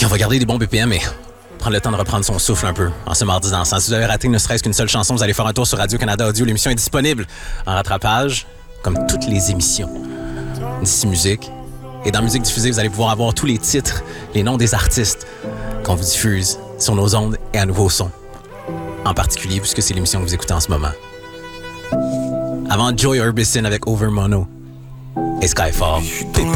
OK, on va garder des bons BPM, mais prendre le temps de reprendre son souffle un peu en ce mardi dansant. Si vous avez raté ne serait-ce qu'une seule chanson, vous allez faire un tour sur Radio-Canada Audio. L'émission est disponible en rattrapage, comme toutes les émissions d'ici Musique. Et dans Musique diffusée, vous allez pouvoir avoir tous les titres, les noms des artistes qu'on vous diffuse sur nos ondes et à nouveau son. En particulier, puisque c'est l'émission que vous écoutez en ce moment. Avant Joy Orbison avec Over Mono et Skyfall.